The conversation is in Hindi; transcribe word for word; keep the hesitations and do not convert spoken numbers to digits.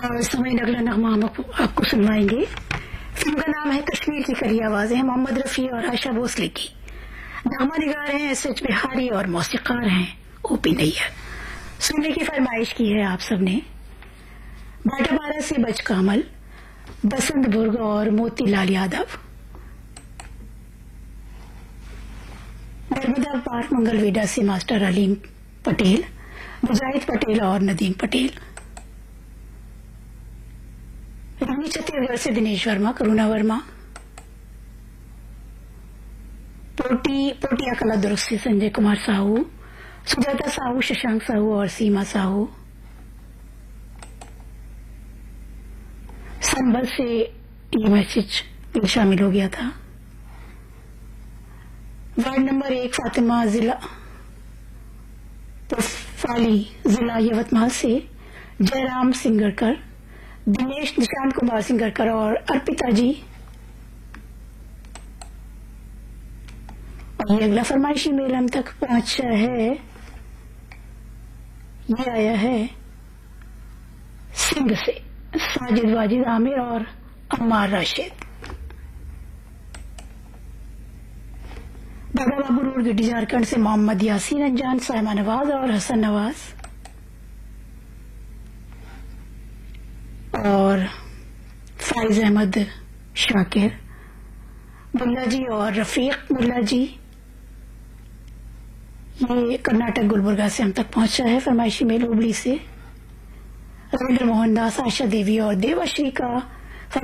और समय अगला नगमा हम आपको सुनवाएंगे। फिल्म का नाम है कश्मीर की कली आवाजें, मोहम्मद रफी और आशा भोसले की। नगमा निगार हैं एस एच बिहारी और मौसीकार हैं ओ पी नैयर। सुनने की फरमाइश की है आप सबने। बाटापारा से बच कामल, बसंत बुर्ग और मोतीलाल यादव, नर्मदा पार्क मंगलवेडा से मास्टर अलीम पटेल, मुजाहिद पटेल और नदीम पटेल, रानी छत्तीसगढ़ से दिनेश वर्मा, करुणा वर्मा, पोटी पोटिया कला दुर्ग से संजय कुमार साहू, सुजाता साहू, शशांक साहू और सीमा साहू, संभल से ये मैसेज शामिल हो गया था। वार्ड नंबर एक फातिमा जिला फाली जिला यवतमाल से जयराम सिंगरकर, दिनेश निशांत कुमार सिंगरकर और अर्पिता जी। और ये अगला फरमाइशी मेल हम तक पहुंचा है, ये आया है सिंध से साजिद वाजिद आमिर और अम्मार राशिद। बाबा बाबू रोड गिड्डी झारखंड से मोहम्मद यासीन अंजान, साइमा नवाज और हसन नवाज, और फाइज अहमद शाकिर, मुल्ला जी और रफीक मुल्ला जी। ये कर्नाटक गुलबर्गा से हम तक पहुंचा है फरमाइशी मेल हुबली से। रविंद्र मोहन दास, आशा देवी और देवाश्री का